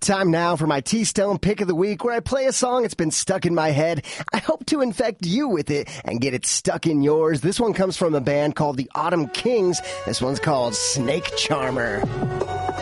Time now for my T-Stone Pick of the Week, where I play a song that's been stuck in my head. I hope to infect you with it and get it stuck in yours. This one comes from a band called the Autumn Kings. This one's called Snake Charmer.